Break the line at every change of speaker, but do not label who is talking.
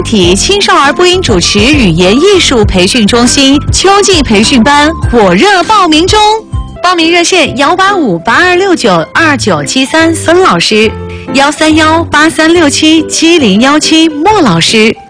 体青少儿播音主持语言艺术培训中心秋季培训班火热报名中，报名热线18582692973孙老师，13183677017莫老师。